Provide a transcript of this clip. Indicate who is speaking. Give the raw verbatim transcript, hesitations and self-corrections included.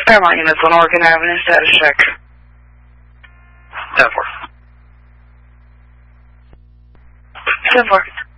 Speaker 1: Paramount units on Oregon Avenue, status check. ten four. ten four.